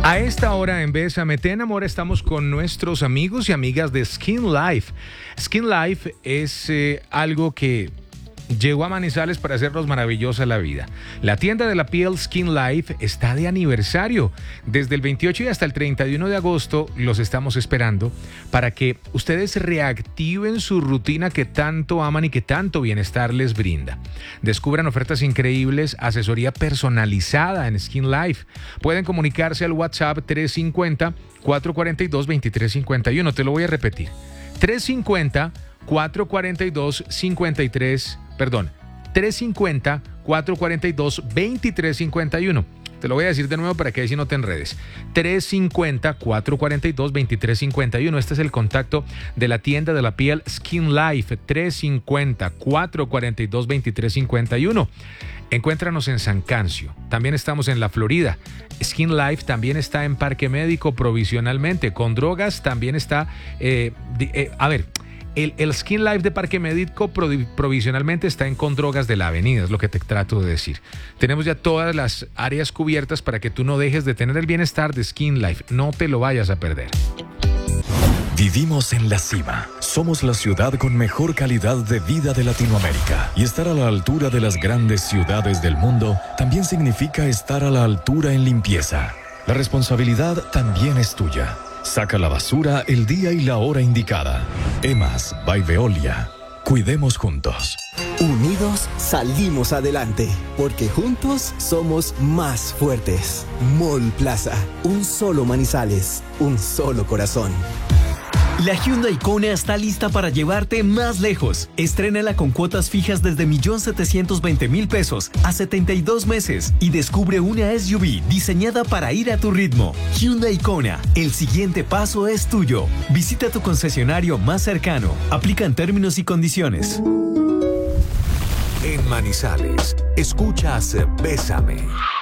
A esta hora en Bésame Te Enamora estamos con nuestros amigos y amigas de Skin Life. Skin Life es algo que llegó a Manizales para hacernos maravillosa la vida. La tienda de la piel Skin Life está de aniversario. Desde el 28 y hasta el 31 de agosto los estamos esperando para que ustedes reactiven su rutina que tanto aman y que tanto bienestar les brinda. Descubran ofertas increíbles, asesoría personalizada en Skin Life. Pueden comunicarse al WhatsApp 350-442-2351. Te lo voy a repetir. 350-442-2351. Te lo voy a decir de nuevo para que ahí sí no te enredes. 350-442-2351. Este es el contacto de la tienda de la piel Skin Life. 350-442-2351. Encuéntranos en San Cancio. También estamos en la Florida. Skin Life también está en Parque Médico provisionalmente. Con drogas también está... El Skin Life de Parque Médico provisionalmente está en Condrogas de la Avenida, es lo que te trato de decir. Tenemos ya todas las áreas cubiertas para que tú no dejes de tener el bienestar de Skin Life. No te lo vayas a perder. Vivimos en la cima. Somos la ciudad con mejor calidad de vida de Latinoamérica. Y estar a la altura de las grandes ciudades del mundo también significa estar a la altura en limpieza. La responsabilidad también es tuya. Saca la basura el día y la hora indicada. EMAS by Veolia. Cuidemos juntos. Unidos salimos adelante, porque juntos somos más fuertes. Mall Plaza, un solo Manizales, un solo corazón. La Hyundai Kona está lista para llevarte más lejos. Estrénala con cuotas fijas desde 1.720.000 pesos a 72 meses y descubre una SUV diseñada para ir a tu ritmo. Hyundai Kona, el siguiente paso es tuyo. Visita tu concesionario más cercano. Aplican términos y condiciones. En Manizales, escuchas Bésame.